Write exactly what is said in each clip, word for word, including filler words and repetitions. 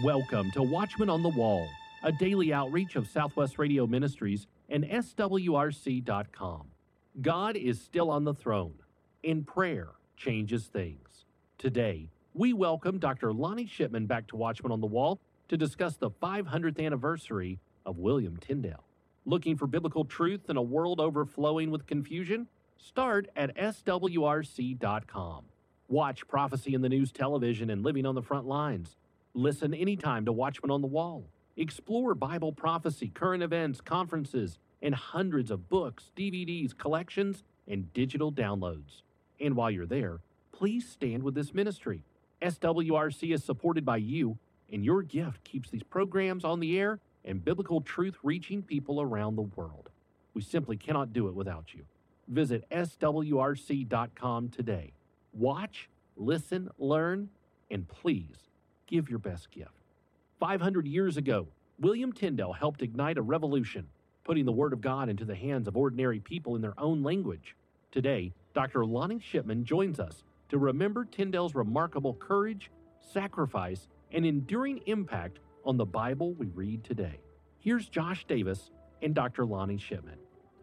Welcome to Watchmen on the Wall, a daily outreach of Southwest Radio Ministries and S W R C dot com. God is still on the throne, and prayer changes things. Today, we welcome Doctor Lonnie Shipman back to Watchmen on the Wall to discuss the five hundredth anniversary of William Tyndale. Looking for biblical truth in a world overflowing with confusion? Start at S W R C dot com. Watch Prophecy in the News television and Living on the Front Lines. Listen anytime to Watchmen on the Wall. Explore Bible prophecy, current events, conferences, and hundreds of books, D V Ds, collections, and digital downloads. And while you're there, please stand with this ministry. S W R C is supported by you, and your gift keeps these programs on the air and biblical truth reaching people around the world. We simply cannot do it without you. Visit S W R C dot com today. Watch, listen, learn, and please give your best gift. five hundred years ago, William Tyndale helped ignite a revolution, putting the Word of God into the hands of ordinary people in their own language. Today, Doctor Lonnie Shipman joins us to remember Tyndale's remarkable courage, sacrifice, and enduring impact on the Bible we read today. Here's Josh Davis and Doctor Lonnie Shipman.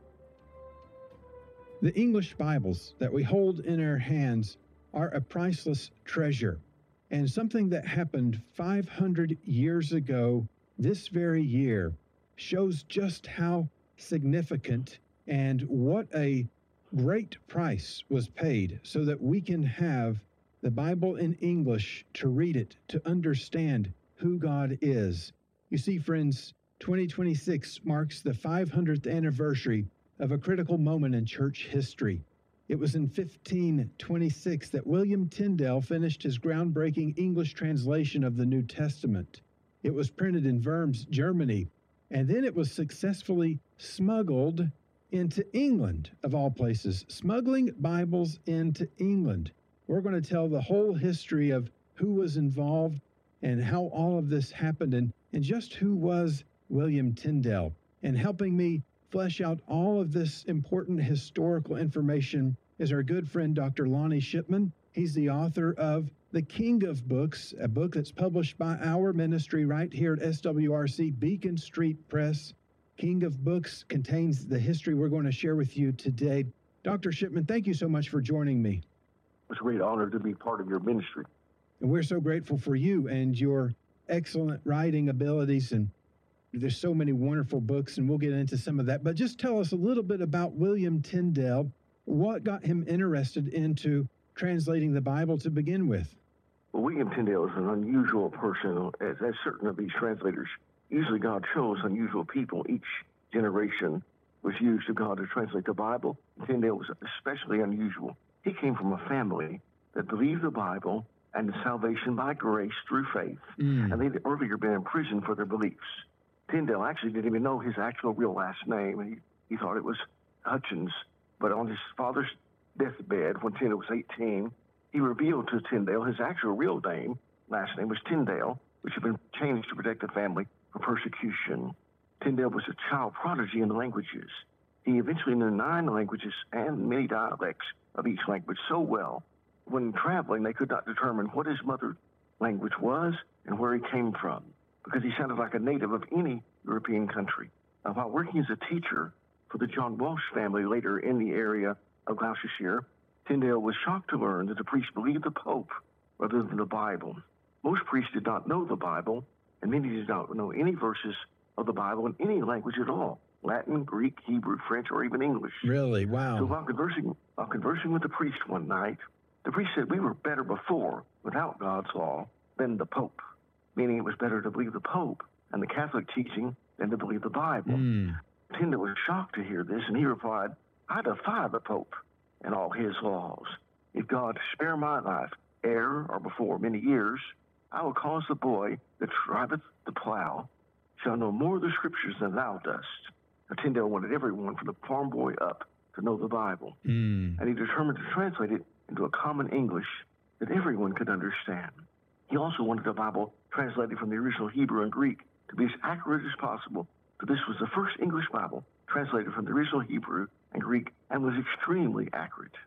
The English Bibles that we hold in our hands are a priceless treasure, and something that happened five hundred years ago this very year shows just how significant and what a great price was paid so that we can have the Bible in English to read it, to understand who God is. You see, friends, twenty twenty-six marks the five hundredth anniversary of a critical moment in church history. It was in fifteen twenty-six that William Tyndale finished his groundbreaking English translation of the New Testament. It was printed in Worms, Germany, and then it was successfully smuggled into England, of all places. Smuggling Bibles into England. We're going to tell the whole history of who was involved and how all of this happened, and, and just who was William Tyndale. And helping me flesh out all of this important historical information is our good friend, Doctor Lonnie Shipman. He's the author of The King of Books, a book that's published by our ministry right here at S W R C, Beacon Street Press. King of Books contains the history we're going to share with you today. Doctor Shipman, thank you so much for joining me. It's a great honor to be part of your ministry. And we're so grateful for you and your excellent writing abilities, and there's so many wonderful books, and we'll get into some of that. But just tell us a little bit about William Tyndale. What got him interested into translating the Bible to begin with? Well, William Tyndale is an unusual person, as, as certain of these translators. Usually God chose unusual people. Each generation was used of God to translate the Bible. Tyndale was especially unusual. He came from a family that believed the Bible and the salvation by grace through faith, mm. and they'd earlier been in prison for their beliefs. Tyndale actually didn't even know his actual real last name. He, he thought it was Hutchins. But on his father's deathbed, when Tyndale was eighteen, he revealed to Tyndale his actual real name. Last name was Tyndale, which had been changed to protect the family from persecution. Tyndale was a child prodigy in the languages. He eventually knew nine languages and many dialects of each language so well. When traveling, they could not determine what his mother language was and where he came from, because he sounded like a native of any European country. Now, while working as a teacher for the John Walsh family later in the area of Gloucestershire, Tyndale was shocked to learn that the priests believed the Pope rather than the Bible. Most priests did not know the Bible, and many did not know any verses of the Bible in any language at all: Latin, Greek, Hebrew, French, or even English. Really? Wow. So while conversing, while conversing with the priest one night, the priest said, "We were better before, without God's law, than the Pope," meaning it was better to believe the Pope and the Catholic teaching than to believe the Bible. Mm. Tyndale was shocked to hear this, and he replied, "I defy the Pope and all his laws. If God spare my life, ere or before many years, I will cause the boy that driveth the plow shall know more of the Scriptures than thou dost." Now, Tyndale wanted everyone from the farm boy up to know the Bible, mm. and he determined to translate it into a common English that everyone could understand. He also wanted the Bible translated from the original Hebrew and Greek to be as accurate as possible. So this was the first English Bible translated from the original Hebrew and Greek and was extremely accurate.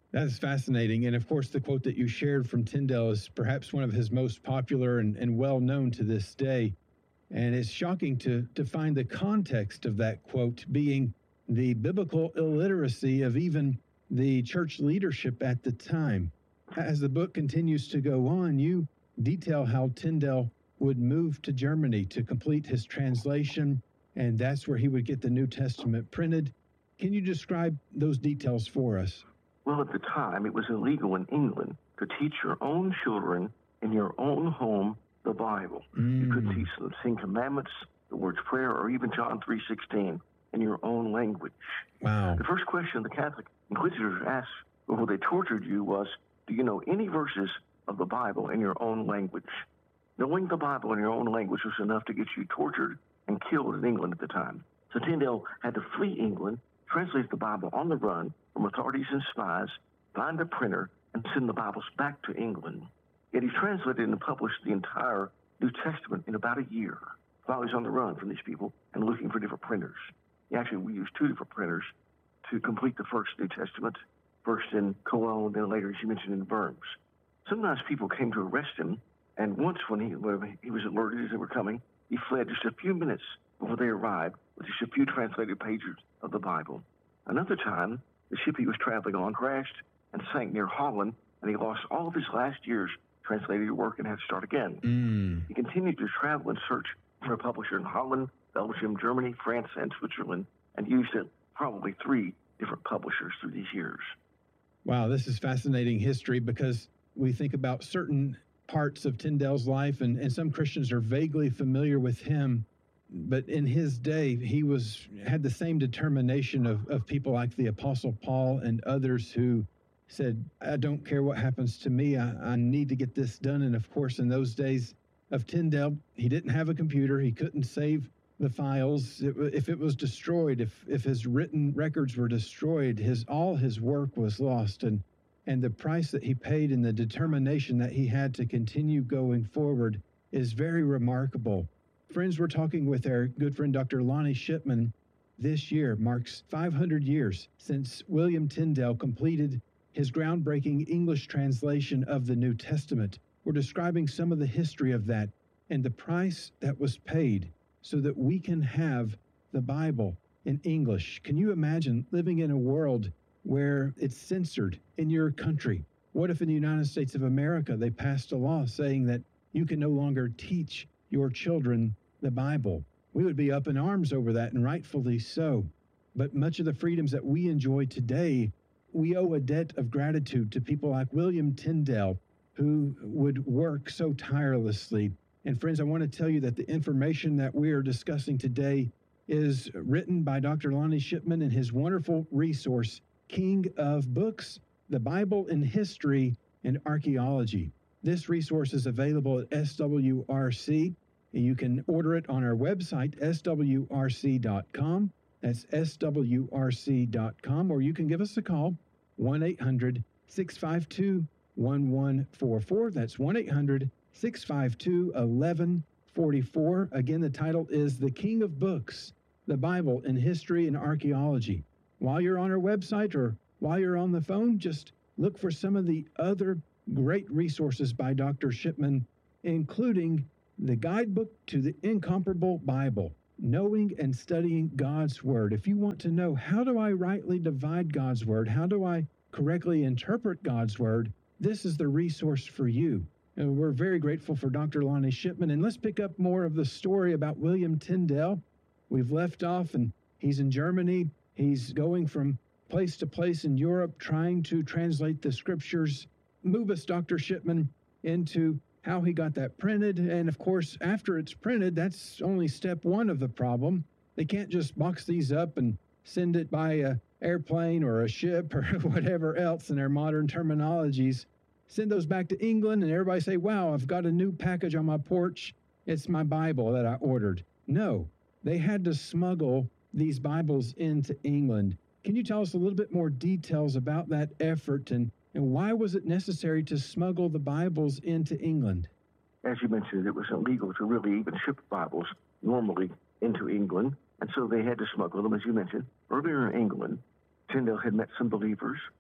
That's fascinating. And of course, the quote that you shared from Tyndale is perhaps one of his most popular and, and well known to this day. And it's shocking to, to find the context of that quote being the biblical illiteracy of even the church leadership at the time. As the book continues to go on, you detail how Tyndale would move to Germany to complete his translation, and that's where he would get the New Testament printed. Can you describe those details for us? Well, at the time, it was illegal in England to teach your own children in your own home the Bible. Mm. You couldn't teach them the Ten Commandments, the Lord's Prayer, or even John three sixteen in your own language. Wow. The first question the Catholic inquisitors asked before they tortured you was, do you know any verses of the Bible in your own language? Knowing the Bible in your own language was enough to get you tortured and killed in England at the time. So Tyndale had to flee England, translate the Bible on the run from authorities and spies, find a printer, and send the Bibles back to England. Yet he translated and published the entire New Testament in about a year while he was on the run from these people and looking for different printers. He actually, we used two different printers to complete the first New Testament, first in Cologne, then later, as you mentioned, in Worms. Sometimes people came to arrest him, and once when he, when he was alerted as they were coming, he fled just a few minutes before they arrived with just a few translated pages of the Bible. Another time, the ship he was traveling on crashed and sank near Holland, and he lost all of his last year's translated work and had to start again. Mm. He continued to travel and search for a publisher in Holland, Belgium, Germany, France, and Switzerland, and used it probably three different publishers through these years. Wow, this is fascinating history because we think about certain parts of Tyndale's life, and, and some Christians are vaguely familiar with him. But in his day, he was had the same determination of, of people like the Apostle Paul and others who said, I don't care what happens to me. I, I need to get this done. And of course, in those days of Tyndale, he didn't have a computer. He couldn't save the files. It, if it was destroyed, if if his written records were destroyed, his all his work was lost. And and the price that he paid and the determination that he had to continue going forward is very remarkable. Friends, we're talking with our good friend, Doctor Lonnie Shipman. This year marks five hundred years since William Tyndale completed his groundbreaking English translation of the New Testament. We're describing some of the history of that and the price that was paid so that we can have the Bible in English. Can you imagine living in a world where it's censored in your country? What if in the United States of America they passed a law saying that you can no longer teach your children the Bible? We would be up in arms over that, and rightfully so. But much of the freedoms that we enjoy today, we owe a debt of gratitude to people like William Tyndale, who would work so tirelessly. And friends, I want to tell you that the information that we are discussing today is written by Doctor Lonnie Shipman in his wonderful resource, King of Books, the Bible in History and Archaeology. This resource is available at S W R C. You can order it on our website, S W R C dot com. That's S W R C dot com, or you can give us a call, one eight hundred, six five two, one one four four. That's one eight hundred, six five two, one one four four. Again, the title is The King of Books, the Bible in History and Archaeology. While you're on our website or while you're on the phone, just look for some of the other great resources by Doctor Shipman, including the Guidebook to the Incomparable Bible, Knowing and Studying God's Word. If you want to know, how do I rightly divide God's Word? How do I correctly interpret God's Word? This is the resource for you. And we're very grateful for Doctor Lonnie Shipman. And let's pick up more of the story about William Tyndale. We've left off, and he's in Germany. He's going from place to place in Europe, trying to translate the scriptures. Move us, Doctor Shipman, into how he got that printed. And of course, after it's printed, that's only step one of the problem. They can't just box these up and send it by a airplane or a ship or whatever else in their modern terminologies. Send those back to England and everybody say, wow, I've got a new package on my porch. It's my Bible that I ordered. No, they had to smuggle these Bibles into England. Can you tell us a little bit more details about that effort, and And why was it necessary to smuggle the Bibles into England? As you mentioned, it was illegal to really even ship Bibles normally into England, and so they had to smuggle them, as you mentioned. Earlier in England, Tyndale had met some believers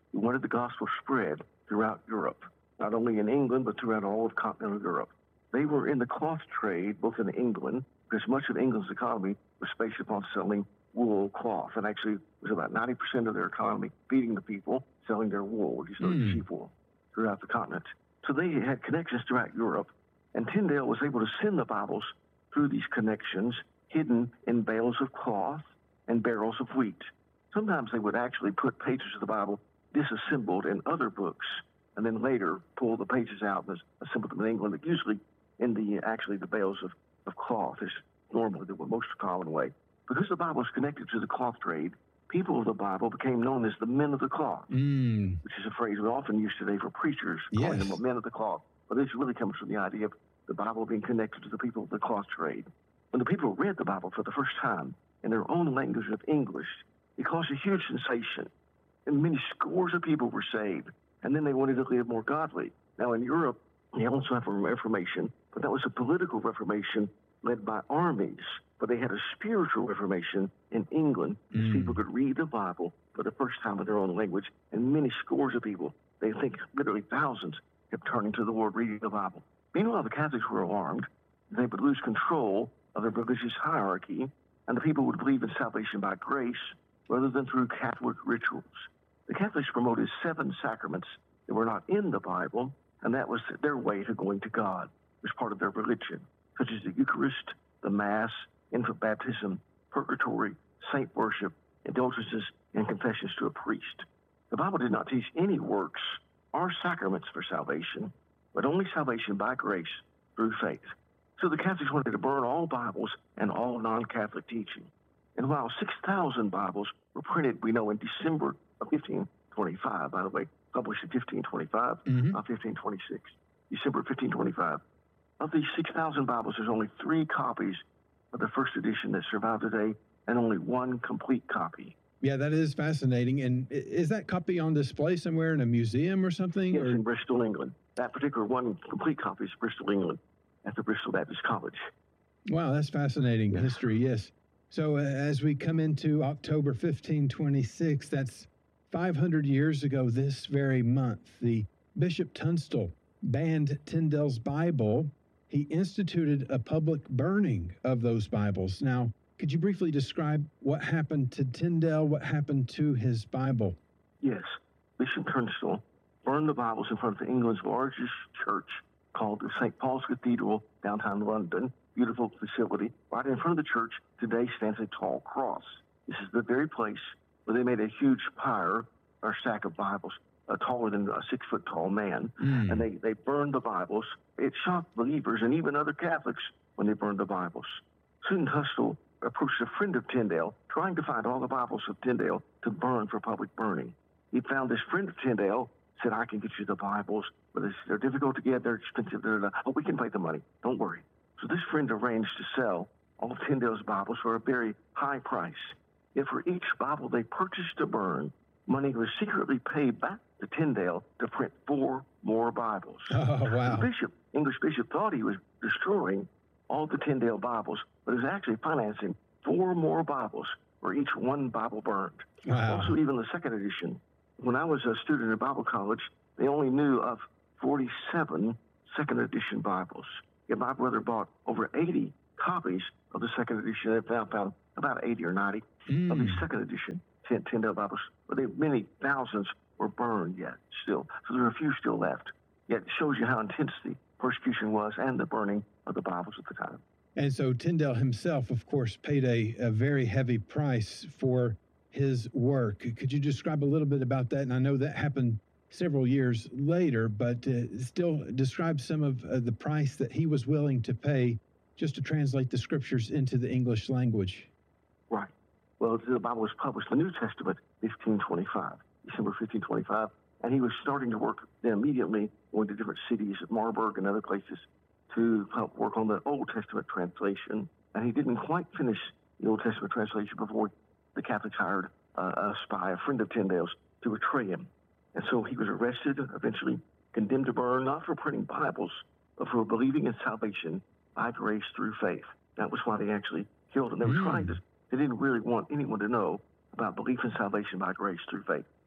He wanted the gospel spread throughout Europe, not only in England, but throughout all of continental Europe. They were in the cloth trade, both in England, because much of England's economy was based upon selling wool cloth. And actually, it was about ninety percent of their economy feeding the people, selling their wool, just mm. sheep wool, throughout the continent. So they had connections throughout Europe, and Tyndale was able to send the Bibles through these connections, hidden in bales of cloth and barrels of wheat. Sometimes they would actually put pages of the Bible disassembled in other books, and then later pull the pages out and assemble them in England, but usually in the actually the bales of, of cloth is normally the most common way. Because the Bible is connected to the cloth trade, people of the Bible became known as the men of the cloth, mm. which is a phrase we often use today for preachers, calling yes. them men of the cloth. But this really comes from the idea of the Bible being connected to the people of the cloth trade. When the people read the Bible for the first time in their own language of English, it caused a huge sensation, and many scores of people were saved, and then they wanted to live more godly. Now, in Europe, they also have a Reformation, but that was a political Reformation led by armies. But they had a spiritual Reformation in England, as mm. people could read the Bible for the first time in their own language, and many scores of people, they think literally thousands, kept turning to the Lord, reading the Bible. Meanwhile, the Catholics were alarmed. They would lose control of their religious hierarchy, and the people would believe in salvation by grace rather than through Catholic rituals. The Catholics promoted seven sacraments that were not in the Bible, and that was their way to going to God. It was part of their religion, such as the Eucharist, the Mass, infant baptism, purgatory, saint worship, indulgences, and confessions to a priest. The Bible did not teach any works or sacraments for salvation, but only salvation by grace through faith. So the Catholics wanted to burn all Bibles and all non-Catholic teaching. And while six thousand Bibles were printed, we know, in December of fifteen twenty-five, by the way, published in fifteen twenty-five, mm-hmm. not fifteen twenty-six, December fifteen twenty-five. Of these six thousand Bibles, there's only three copies of the first edition that survive today, and only one complete copy. Yeah, that is fascinating. And is that copy on display somewhere in a museum or something? Yes, or? in Bristol, England. That particular one complete copy is Bristol, England, at the Bristol Baptist College. Wow, that's fascinating yes. history, yes. So uh, as we come into October fifteen twenty-six, that's five hundred years ago this very month, the Bishop Tunstall banned Tyndale's Bible. He instituted a public burning of those Bibles. Now, could you briefly describe what happened to Tyndale, what happened to his Bible? Yes. Bishop Tunstall burned the Bibles in front of England's largest church, called the Saint Paul's Cathedral, downtown London. Beautiful facility. Right in front of the church today stands a tall cross. This is the very place where they made a huge pyre, or stack of Bibles, uh, taller than a six-foot-tall man. Mm. And they, they burned the Bibles. It shocked believers and even other Catholics when they burned the Bibles. Soon Tunstall approached a friend of Tyndale, trying to find all the Bibles of Tyndale to burn for public burning. He found this friend of Tyndale, said, I can get you the Bibles, but they're difficult to get, they're expensive. They're, oh, we can pay the money. Don't worry. So this friend arranged to sell all of Tyndale's Bibles for a very high price. Yet for each Bible they purchased to burn, money was secretly paid back to Tyndale to print four more Bibles. Oh, wow. The bishop, English bishop, thought he was destroying all the Tyndale Bibles, but he was actually financing four more Bibles for each one Bible burned. Wow. Also, even the second edition. When I was a student at Bible college, they only knew of forty-seven second edition Bibles. Yet my brother bought over eighty copies of the second edition. They found, found about eighty or ninety mm. of these second edition Tyndale Bibles. But they, many thousands were burned yet still. So there are a few still left. Yet it shows you how intense the persecution was and the burning of the Bibles at the time. And so Tyndale himself, of course, paid a, a very heavy price for his work. Could you describe a little bit about that? And I know that happened several years later, but uh, still describe some of uh, the price that he was willing to pay just to translate the scriptures into the English language. Right. Well, the Bible was published, the New Testament, fifteen twenty-five, December fifteen twenty-five, and he was starting to work then immediately, going to different cities at Marburg and other places to help work on the Old Testament translation. And he didn't quite finish the Old Testament translation before the Catholics hired uh, a spy, a friend of Tyndale's, to betray him. And so he was arrested, eventually condemned to burn, not for printing Bibles, but for believing in salvation by grace through faith. That was why they actually killed him. They were mm. trying to, they didn't really want anyone to know about belief in salvation by grace through faith.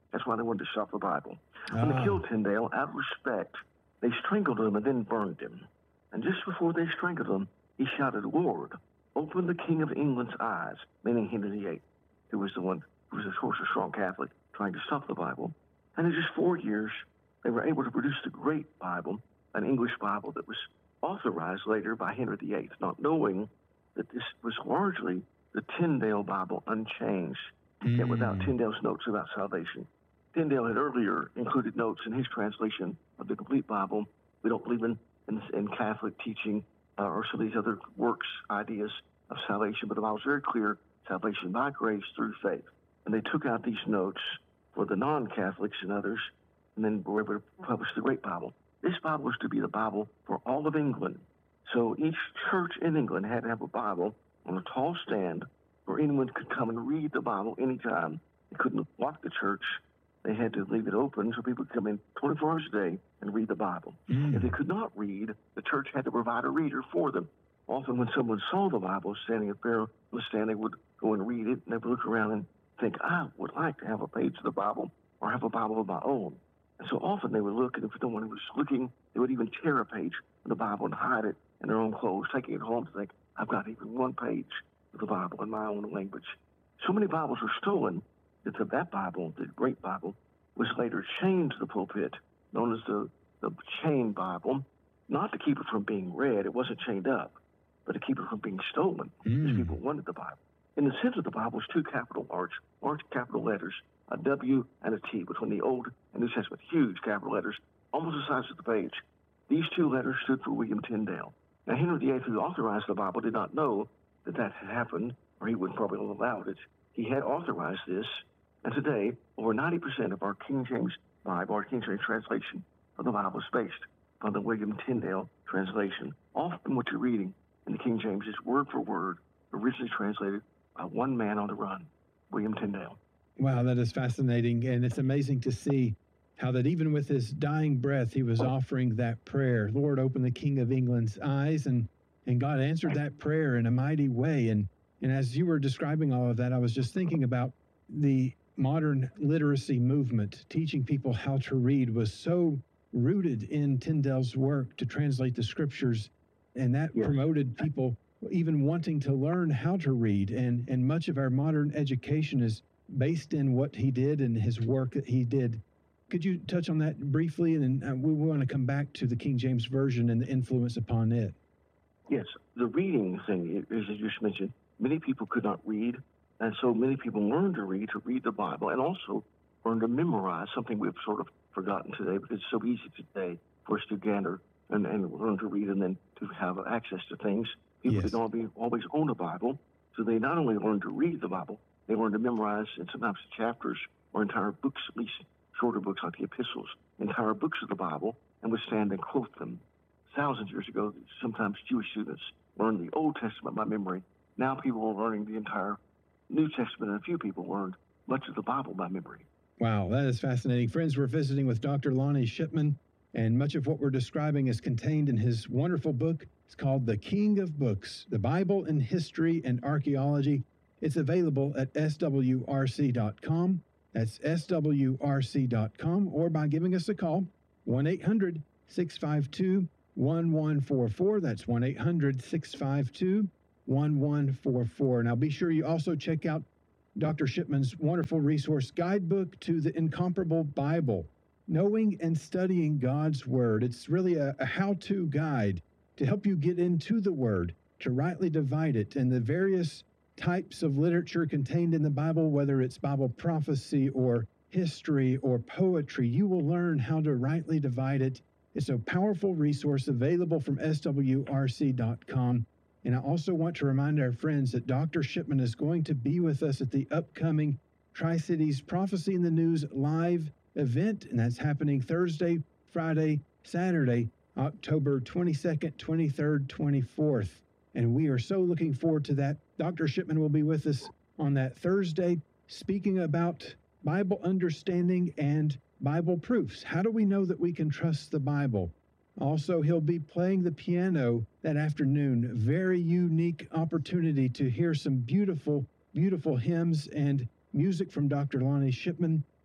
That's why they wanted to stop the Bible. When Ah. they killed Tyndale, out of respect, they strangled him and then burned him. And just before they strangled him, he shouted, "Lord, open the King of England's eyes," meaning Henry the Eighth, who was the one who was, of course, a strong Catholic, trying to stop the Bible. And in just four years, they were able to produce the Great Bible, an English Bible that was authorized later by Henry the Eighth, not knowing that this was largely the Tyndale Bible unchanged, Mm. yet without Tyndale's notes about salvation. Tyndale had earlier included notes in his translation of the complete Bible. We don't believe in, in, in Catholic teaching uh, or some of these other works, ideas of salvation, but the Bible is very clear, salvation by grace through faith. And they took out these notes for the non-Catholics and others, and then were able to publish the Great Bible. This Bible was to be the Bible for all of England. So each church in England had to have a Bible on a tall stand where anyone could come and read the Bible anytime. They couldn't lock the church. They had to leave it open so people could come in twenty-four hours a day and read the Bible. Mm. If they could not read, the church had to provide a reader for them. Often when someone saw the Bible standing up there on the stand, they would go and read it, and they would look around and think, I would like to have a page of the Bible or have a Bible of my own. And so often they would look, and if no one was looking, they would even tear a page of the Bible and hide it in their own clothes, taking it home to think, I've got even one page of the Bible in my own language. So many Bibles were stolen that the, that Bible, the Great Bible, was later chained to the pulpit, known as the, the chain Bible, not to keep it from being read. It wasn't chained up, but to keep it from being stolen, Mm. because people wanted the Bible. In the center of the Bible is two capital large, large capital letters, a W and a T between the Old and New Testament, huge capital letters, almost the size of the page. These two letters stood for William Tyndale. Now, Henry the Eighth, who authorized the Bible, did not know that that had happened, or he would probably have allowed it. He had authorized this, and today, over ninety percent of our King James Bible, our King James translation of the Bible is based on the William Tyndale translation. Often what you're reading in the King James is word for word, originally translated by one man on the run, William Tyndale. Wow, that is fascinating. And it's amazing to see how that even with his dying breath, he was offering that prayer, Lord, open the King of England's eyes. And, and God answered that prayer in a mighty way. And, and as you were describing all of that, I was just thinking about the modern literacy movement, teaching people how to read was so rooted in Tyndale's work to translate the scriptures. And that Yes. promoted people even wanting to learn how to read. And, and much of our modern education is based in what he did and his work that he did. Could you touch on that briefly? And then uh, we want to come back to the King James Version and the influence upon it. Yes, the reading thing, as you just mentioned, many people could not read, and so many people learned to read, to read the Bible, and also learned to memorize, something we've sort of forgotten today, but it's so easy today for us to gather and, and learn to read and then to have access to things. People Yes. didn't always, always own a Bible, so they not only learned to read the Bible, they learned to memorize, and sometimes chapters or entire books, at least shorter books like the epistles, entire books of the Bible, and would stand and quote them. Thousands of years ago, sometimes Jewish students learned the Old Testament by memory. Now people are learning the entire New Testament, and a few people learned much of the Bible by memory. Wow, that is fascinating. Friends, we're visiting with Doctor Lonnie Shipman, and much of what we're describing is contained in his wonderful book. It's called The King of Books, The Bible in History and Archaeology. It's available at S W R C dot com. That's S W R C dot com, or by giving us a call, one eight hundred, six five two, one one four four. That's one eight hundred, six five two, one one four four. Now, be sure you also check out Doctor Shipman's wonderful resource guidebook to the Incomparable Bible, Knowing and Studying God's Word. It's really a, a how-to guide to help you get into the Word, to rightly divide it, and the various types of literature contained in the Bible, whether it's Bible prophecy or history or poetry. You will learn how to rightly divide it. It's a powerful resource available from S W R C dot com. And I also want to remind our friends that Doctor Shipman is going to be with us at the upcoming Tri-Cities Prophecy in the News live event, and that's happening Thursday, Friday, Saturday, October twenty-second, twenty-third, twenty-fourth. And we are so looking forward to that. Doctor Shipman will be with us on that Thursday, speaking about Bible understanding and Bible proofs. How do we know that we can trust the Bible? Also, he'll be playing the piano that afternoon. Very unique opportunity to hear some beautiful, beautiful hymns and music from Doctor Lonnie Shipman.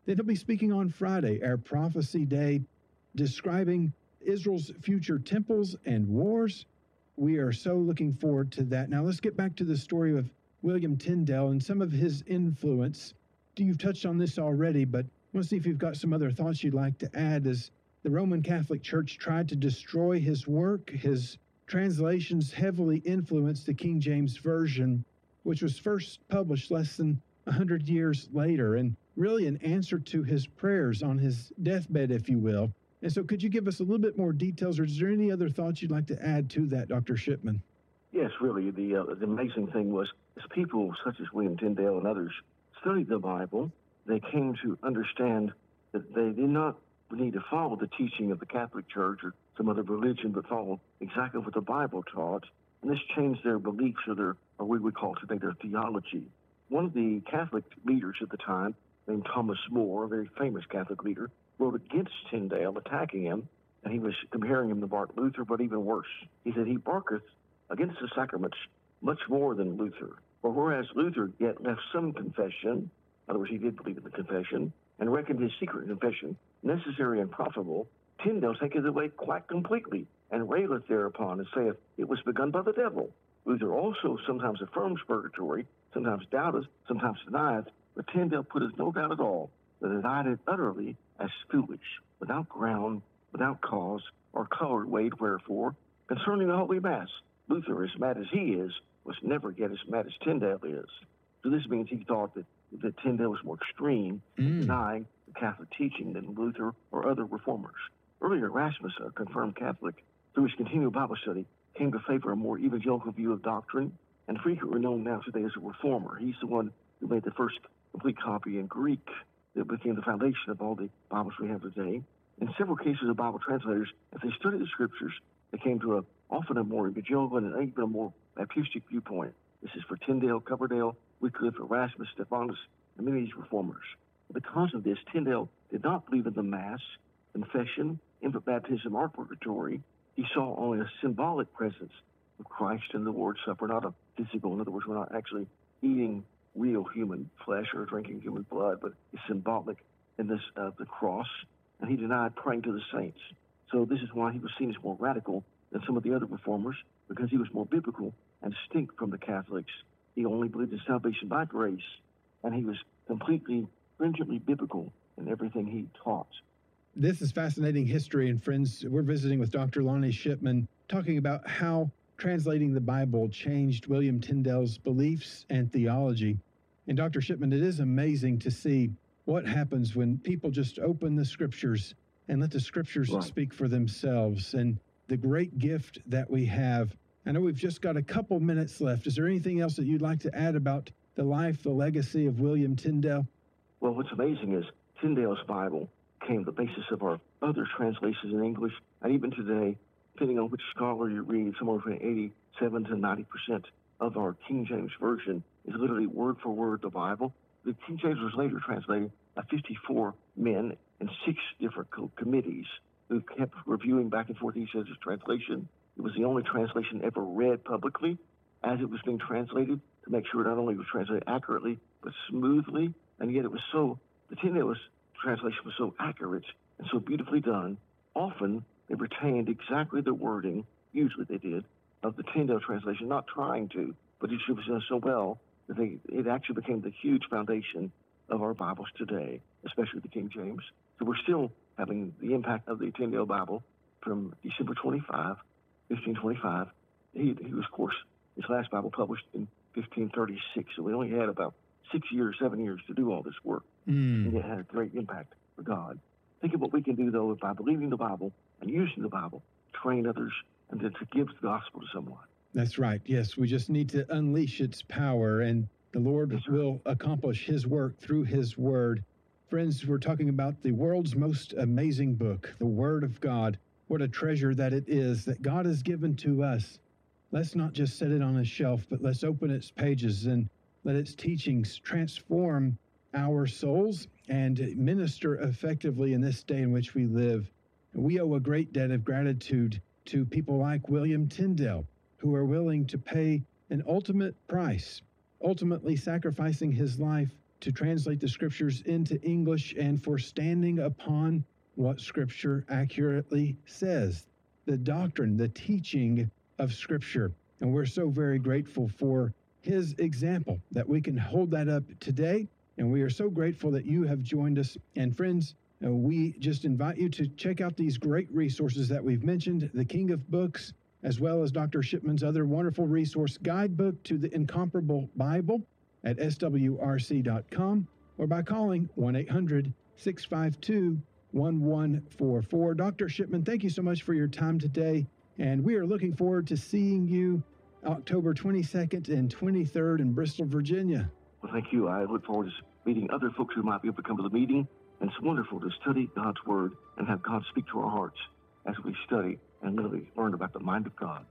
Then he'll be speaking on Friday, our prophecy day, describing Israel's future temples and wars. We are so looking forward to that. Now let's get back to the story of William Tyndale and some of his influence. You've touched on this already, but I want to see if you've got some other thoughts you'd like to add. As the Roman Catholic Church tried to destroy his work, his translations heavily influenced the King James Version, which was first published less than one hundred years later, and really an answer to his prayers on his deathbed, if you will. And so could you give us a little bit more details, or is there any other thoughts you'd like to add to that, Doctor Shipman? Yes, really. The, uh, the amazing thing was, as people such as William Tyndale and others studied the Bible, they came to understand that they did not need to follow the teaching of the Catholic Church or some other religion, but follow exactly what the Bible taught. And this changed their beliefs, or their, or we would call today their theology. One of the Catholic leaders at the time, named Thomas More, a very famous Catholic leader, wrote against Tyndale, attacking him, and he was comparing him to Martin Luther, but even worse. He said, he barketh against the sacraments much more than Luther. For whereas Luther yet left some confession, in other words, he did believe in the confession, and reckoned his secret confession necessary and profitable, Tyndale taketh it away quite completely, and raileth thereupon, and saith, it was begun by the devil. Luther also sometimes affirms purgatory, sometimes doubteth, sometimes denieth, but Tyndale putteth no doubt at all, but denied it utterly as foolish, without ground, without cause, or color weighed wherefore. Concerning the Holy Mass, Luther, as mad as he is, was never yet as mad as Tyndale is. So this means he thought that, that Tyndale was more extreme in Mm. denying the Catholic teaching than Luther or other reformers. Earlier, Erasmus, a confirmed Catholic, through his continual Bible study, came to favor a more evangelical view of doctrine, and frequently known now today as a reformer. He's the one who made the first complete copy in Greek that became the foundation of all the Bibles we have today. In several cases of Bible translators, as they studied the scriptures, they came to a often a more evangelical and even a more Baptistic viewpoint. This is for Tyndale, Coverdale, Wycliffe, Erasmus, Stephanus, and many of these reformers. Because of this, Tyndale did not believe in the Mass, confession, infant baptism, or purgatory. He saw only a symbolic presence of Christ in the Lord's Supper, not a physical. In other words, we're not actually eating real human flesh or drinking human blood, but it's symbolic in this uh, the cross. And he denied praying to the saints. So this is why he was seen as more radical than some of the other reformers, because he was more biblical and distinct from the Catholics. He only believed in salvation by grace, and he was completely, stringently biblical in everything he taught. This is fascinating history, and friends, we're visiting with Doctor Lonnie Shipman, talking about how translating the Bible changed William Tyndale's beliefs and theology. And Doctor Shipman, it is amazing to see what happens when people just open the scriptures and let the scriptures Right. speak for themselves, and the great gift that we have. I know we've just got a couple minutes left. Is there anything else that you'd like to add about the life, the legacy of William Tyndale? Well, what's amazing is Tyndale's Bible became the basis of our other translations in English, and even today, depending on which scholar you read, somewhere between eighty-seven to ninety percent of our King James Version is literally word for word the Bible. The King James was later translated by fifty-four men in six different co- committees who kept reviewing back and forth each other's translation. It was the only translation ever read publicly as it was being translated to make sure not only was translated accurately, but smoothly. And yet it was so, the Tyndale's translation was so accurate and so beautifully done. Often they retained exactly the wording, usually they did, of the Tyndale translation, not trying to, but it was done so well that they, it actually became the huge foundation of our Bibles today, especially the King James. So we're still having the impact of the Tyndale Bible from December twenty-fifth, fifteen twenty-five. He, he was, of course, his last Bible published in fifteen thirty-six, so we only had about six years, seven years to do all this work. Mm. And it had a great impact for God. Think of what we can do, though, by believing the Bible and using the Bible to train others and to, to give the gospel to someone. That's right. Yes, we just need to unleash its power, and the Lord Yes, sir. will accomplish his work through his word. Friends, we're talking about the world's most amazing book, the Word of God. What a treasure that it is that God has given to us. Let's not just set it on a shelf, but let's open its pages and let its teachings transform our souls and minister effectively in this day in which we live. We owe a great debt of gratitude to people like William Tyndale, who are willing to pay an ultimate price, ultimately sacrificing his life to translate the Scriptures into English and for standing upon what Scripture accurately says, the doctrine, the teaching of Scripture. And we're so very grateful for his example that we can hold that up today. And we are so grateful that you have joined us. And friends, uh, we just invite you to check out these great resources that we've mentioned, the King of Books, as well as Doctor Shipman's other wonderful resource, Guidebook to the Incomparable Bible, at S W R C dot com, or by calling one eight hundred, six five two, one one four four. Doctor Shipman, thank you so much for your time today, and we are looking forward to seeing you October twenty-second and twenty-third in Bristol, Virginia. Well, thank you. I look forward to meeting other folks who might be able to come to the meeting, and it's wonderful to study God's Word and have God speak to our hearts as we study and really learn about the mind of God.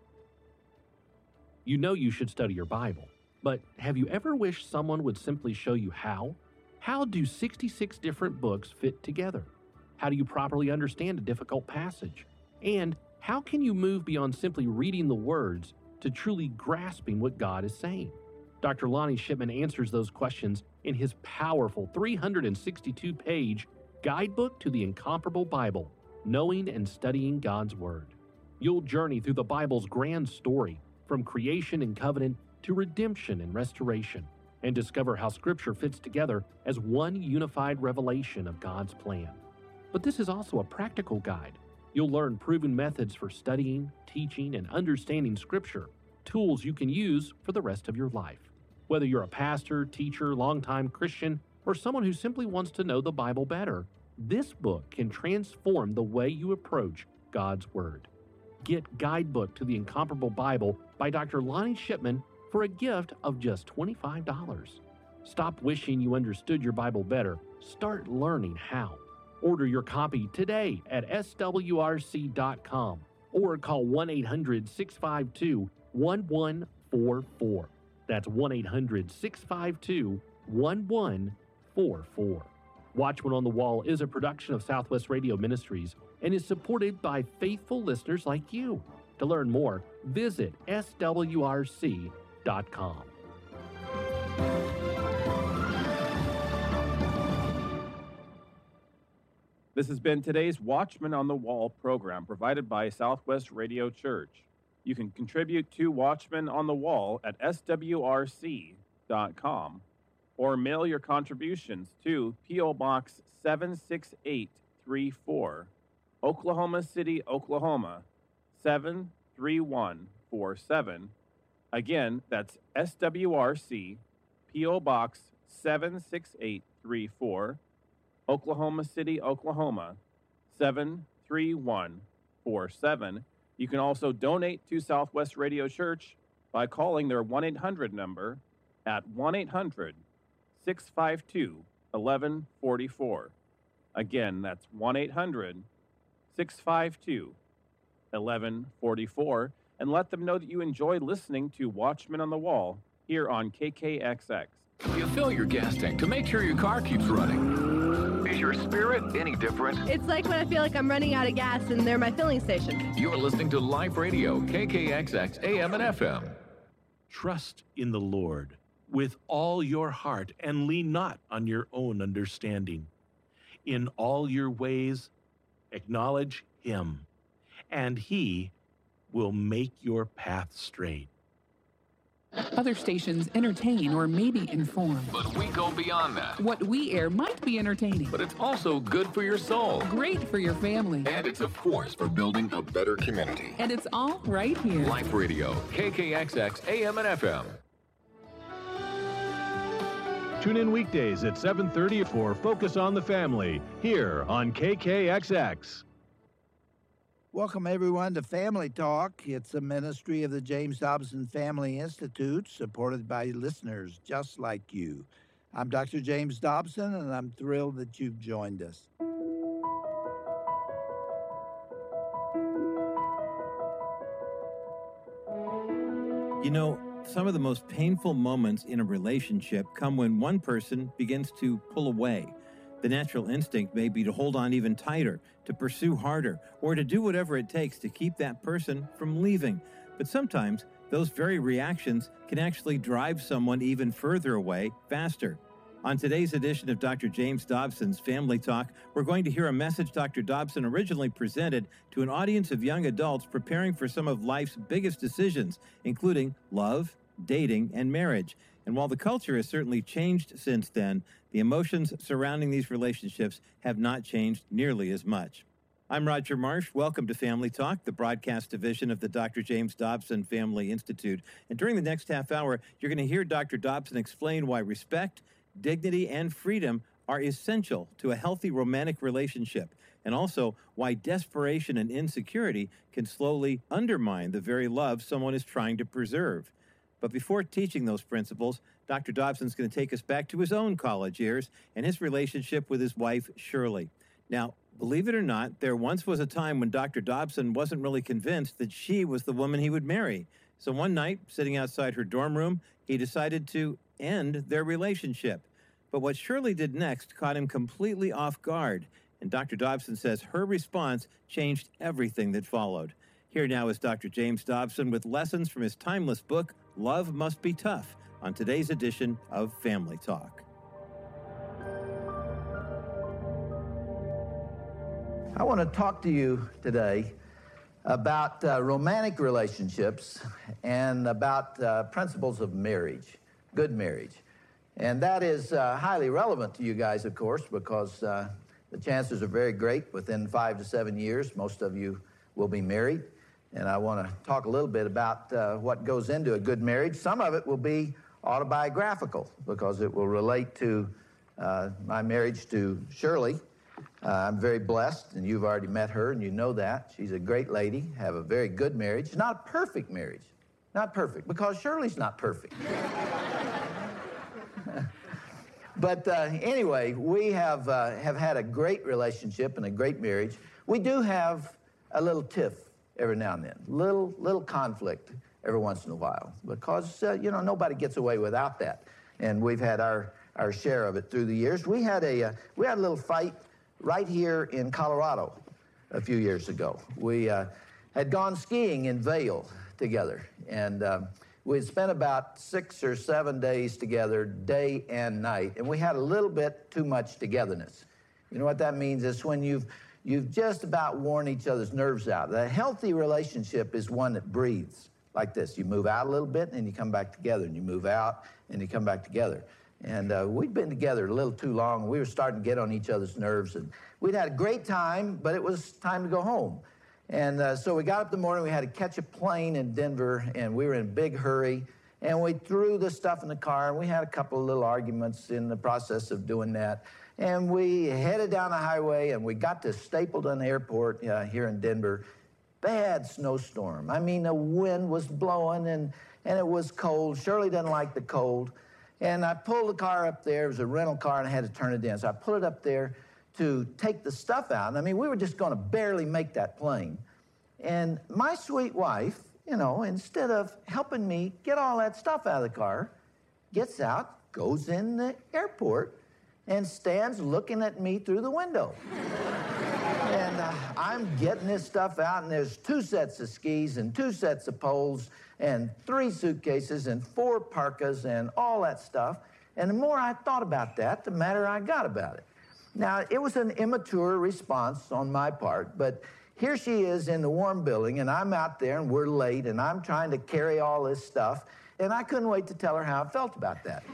You know you should study your Bible. But have you ever wished someone would simply show you how? How do sixty-six different books fit together? How do you properly understand a difficult passage? And how can you move beyond simply reading the words to truly grasping what God is saying? Doctor Lonnie Shipman answers those questions in his powerful three hundred sixty-two page Guidebook to the Incomparable Bible, Knowing and Studying God's Word. You'll journey through the Bible's grand story, from creation and covenant to redemption and restoration, and discover how Scripture fits together as one unified revelation of God's plan. But this is also a practical guide. You'll learn proven methods for studying, teaching, and understanding Scripture, tools you can use for the rest of your life. Whether you're a pastor, teacher, longtime Christian, or someone who simply wants to know the Bible better, this book can transform the way you approach God's Word. Get Guidebook to the Incomparable Bible by Doctor Lonnie Shipman for a gift of just twenty-five dollars. Stop wishing you understood your Bible better. Start learning how. Order your copy today at S W R C dot com or call one eight hundred, six five two, one one four four. That's one eight hundred, six five two, one one four four. Watchman on the Wall is a production of Southwest Radio Ministries and is supported by faithful listeners like you. To learn more, visit S W R C dot com. This has been today's Watchman on the Wall program provided by Southwest Radio Church. You can contribute to Watchman on the Wall at S W R C dot com or mail your contributions to P O Box seven six eight three four, Oklahoma City, Oklahoma seven three one four seven. Again, that's S W R C, P O Box seven six eight three four, Oklahoma City, Oklahoma seven three one four seven. You can also donate to Southwest Radio Church by calling their one eight hundred number at one eight hundred, six five two, one one four four. Again, that's one eight hundred, six five two, one one four four. And let them know that you enjoy listening to Watchmen on the Wall here on K K X X. You fill your gas tank to make sure your car keeps running. Is your spirit any different? It's like when I feel like I'm running out of gas and they're my filling station. You're listening to Life Radio, K K X X, A M and F M. Trust in the Lord with all your heart and lean not on your own understanding. In all your ways, acknowledge Him, and He will make your path straight. Other stations entertain or maybe inform. But we go beyond that. What we air might be entertaining. But it's also good for your soul. Great for your family. And it's a force for building a better community. And it's all right here. Life Radio, K K X X, A M and F M. Tune in weekdays at seven thirty for Focus on the Family, here on K K X X. Welcome, everyone, to Family Talk. It's a ministry of the James Dobson Family Institute, supported by listeners just like you. I'm Doctor James Dobson, and I'm thrilled that you've joined us. You know, some of the most painful moments in a relationship come when one person begins to pull away. The natural instinct may be to hold on even tighter, to pursue harder, or to do whatever it takes to keep that person from leaving. But sometimes those very reactions can actually drive someone even further away faster. On today's edition of Doctor James Dobson's Family Talk, we're going to hear a message Doctor Dobson originally presented to an audience of young adults preparing for some of life's biggest decisions, including love, dating, and marriage. And while the culture has certainly changed since then, the emotions surrounding these relationships have not changed nearly as much. I'm Roger Marsh. Welcome to Family Talk, the broadcast division of the Doctor James Dobson Family Institute. And during the next half hour, you're going to hear Doctor Dobson explain why respect, dignity, and freedom are essential to a healthy romantic relationship, and also why desperation and insecurity can slowly undermine the very love someone is trying to preserve. But before teaching those principles, Doctor Dobson's going to take us back to his own college years and his relationship with his wife, Shirley. Now, believe it or not, there once was a time when Doctor Dobson wasn't really convinced that she was the woman he would marry. So one night, sitting outside her dorm room, he decided to end their relationship. But what Shirley did next caught him completely off guard, and Doctor Dobson says her response changed everything that followed. Here now is Doctor James Dobson with lessons from his timeless book, Love Must Be Tough, on today's edition of Family Talk. I want to talk to you today about uh, romantic relationships and about uh, principles of marriage, good marriage. And that is uh, highly relevant to you guys, of course, because uh, the chances are very great. Within five to seven years, most of you will be married. And I want to talk a little bit about uh, what goes into a good marriage. Some of it will be autobiographical because it will relate to uh, my marriage to Shirley. Uh, I'm very blessed, and you've already met her, and you know that. She's a great lady, have a very good marriage. Not a perfect marriage. Not perfect, because Shirley's not perfect. But uh, anyway, we have, uh, have had a great relationship and a great marriage. We do have a little tiff every now and then, little, little conflict every once in a while, because, uh, you know, nobody gets away without that. And we've had our, our share of it through the years. We had a, uh, we had a little fight right here in Colorado a few years ago. We uh, had gone skiing in Vail together, and um, we had spent about six or seven days together, day and night, and we had a little bit too much togetherness. You know what that means? It's when you've, you've just about worn each other's nerves out. A healthy relationship is one that breathes like this. You move out a little bit, and you come back together, and you move out, and you come back together. And uh, we'd been together a little too long, and we were starting to get on each other's nerves. And we'd had a great time, but it was time to go home. And uh, so we got up in the morning, we had to catch a plane in Denver, and we were in a big hurry. And we threw the stuff in the car, and we had a couple of little arguments in the process of doing that. And we headed down the highway, and we got to Stapleton Airport uh, here in Denver. Bad snowstorm. I mean, the wind was blowing, and, and it was cold. Shirley doesn't like the cold. And I pulled the car up there. It was a rental car, and I had to turn it in. So I pulled it up there to take the stuff out. And I mean, we were just going to barely make that plane. And my sweet wife, you know, instead of helping me get all that stuff out of the car, gets out, goes in the airport, and stands looking at me through the window. And uh, I'm getting this stuff out, and there's two sets of skis and two sets of poles and three suitcases and four parkas and all that stuff. And the more I thought about that, the madder I got about it. Now, it was an immature response on my part, but here she is in the warm building, and I'm out there, and we're late, and I'm trying to carry all this stuff, and I couldn't wait to tell her how I felt about that.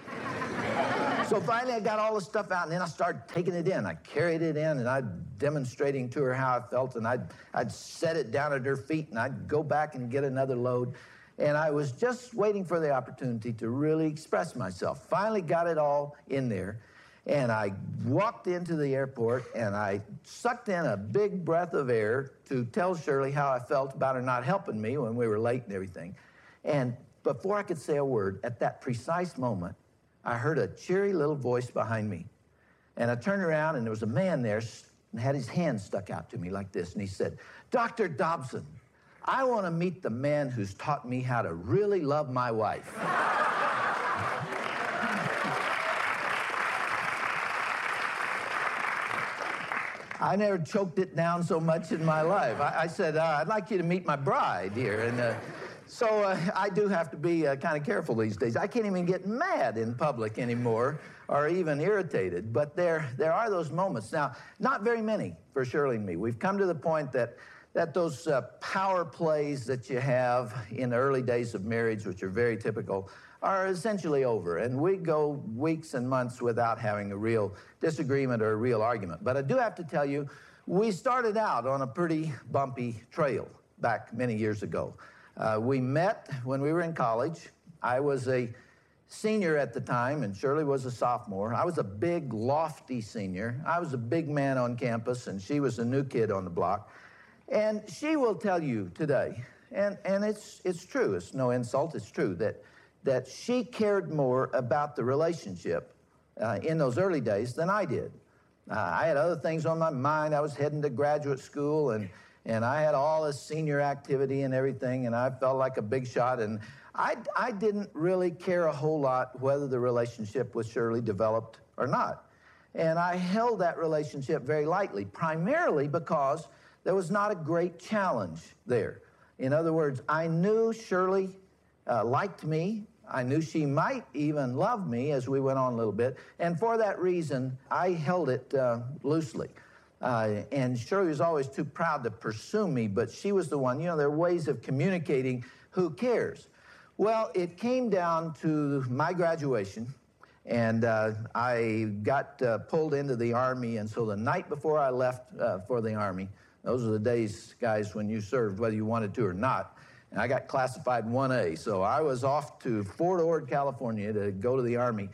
So finally, I got all the stuff out, and then I started taking it in. I carried it in, and I'm demonstrating to her how I felt, and I'd, I'd set it down at her feet, and I'd go back and get another load. And I was just waiting for the opportunity to really express myself. Finally got it all in there. And I walked into the airport, and I sucked in a big breath of air to tell Shirley how I felt about her not helping me when we were late and everything. And before I could say a word, at that precise moment, I heard a cheery little voice behind me. And I turned around, and there was a man there and had his hand stuck out to me like this. And he said, "Doctor Dobson, I want to meet the man who's taught me how to really love my wife." I never choked it down so much in my life. I, I said, uh, "I'd like you to meet my bride here." And uh, So uh, I do have to be uh, kind of careful these days. I can't even get mad in public anymore or even irritated. But there, there are those moments. Now, not very many for Shirley and me. We've come to the point that, that those uh, power plays that you have in the early days of marriage, which are very typical, are essentially over. And we go weeks and months without having a real disagreement or a real argument. But I do have to tell you, we started out on a pretty bumpy trail back many years ago. Uh, we met when we were in college. I was a senior at the time, and Shirley was a sophomore. I was a big, lofty senior. I was a big man on campus, and she was a new kid on the block. And she will tell you today, and, and it's, it's true, it's no insult, it's true, that, that she cared more about the relationship uh, in those early days than I did. Uh, I had other things on my mind. I was heading to graduate school, and And I had all this senior activity and everything, and I felt like a big shot. And I, I didn't really care a whole lot whether the relationship with Shirley developed or not. And I held that relationship very lightly, primarily because there was not a great challenge there. In other words, I knew Shirley uh, liked me. I knew she might even love me as we went on a little bit. And for that reason, I held it uh, loosely. Uh, and Shirley was always too proud to pursue me, but she was the one. You know, there are ways of communicating. Who cares? Well, it came down to my graduation, and uh, I got uh, pulled into the Army, and so the night before I left uh, for the Army, those are the days, guys, when you served, whether you wanted to or not, and I got classified one A, so I was off to Fort Ord, California to go to the Army.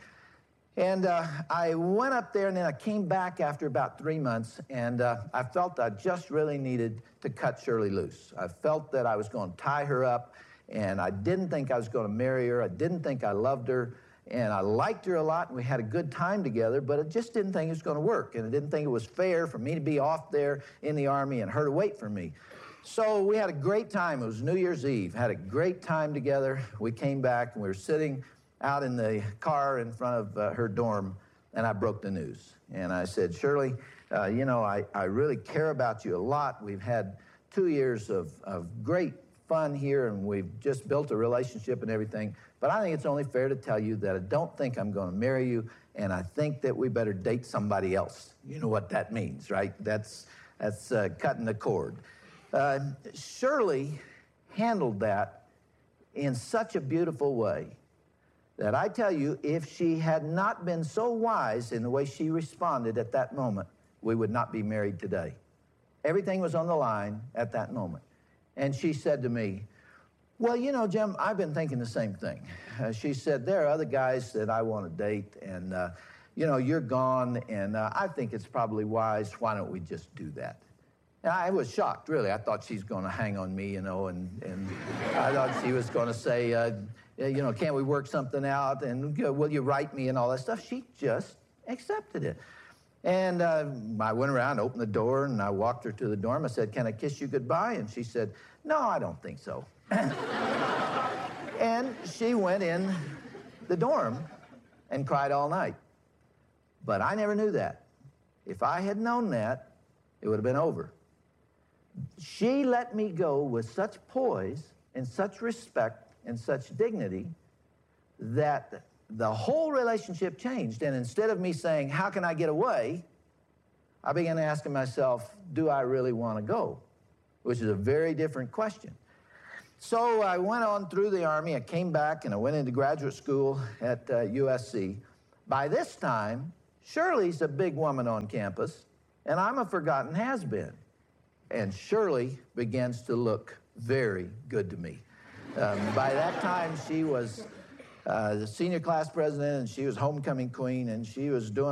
And uh, I went up there, and then I came back after about three months, and uh, I felt I just really needed to cut Shirley loose. I felt that I was going to tie her up, and I didn't think I was going to marry her. I didn't think I loved her, and I liked her a lot, and we had a good time together, but I just didn't think it was going to work, and I didn't think it was fair for me to be off there in the Army and her to wait for me. So we had a great time. It was New Year's Eve. Had a great time together. We came back, and we were sitting out in the car in front of uh, her dorm, and I broke the news. And I said, Shirley, uh, you know, I, I really care about you a lot. We've had two years of, of great fun here, and we've just built a relationship and everything. But I think it's only fair to tell you that I don't think I'm going to marry you, and I think that we better date somebody else. You know what that means, right? That's, that's uh, cutting the cord. Uh, Shirley handled that in such a beautiful way that I tell you, if she had not been so wise in the way she responded at that moment, we would not be married today. Everything was on the line at that moment. And she said to me, well, you know, Jim, I've been thinking the same thing. Uh, she said, there are other guys that I want to date, and, uh, you know, you're gone, and uh, I think it's probably wise. Why don't we just do that? And I was shocked, really. I thought she's going to hang on me, you know, and, and I thought she was going to say, uh, you know, can't we work something out? And you know, will you write me and all that stuff? She just accepted it. And uh, I went around, opened the door, and I walked her to the dorm. I said, can I kiss you goodbye? And she said, no, I don't think so. And she went in the dorm and cried all night. But I never knew that. If I had known that, it would have been over. She let me go with such poise and such respect and such dignity that the whole relationship changed. And instead of me saying, how can I get away? I began asking myself, do I really want to go? Which is a very different question. So I went on through the Army. I came back, and I went into graduate school at uh, U S C. By this time, Shirley's a big woman on campus, and I'm a forgotten has-been. And Shirley begins to look very good to me. Um, by that time, she was uh, the senior class president, and she was homecoming queen, and she was doing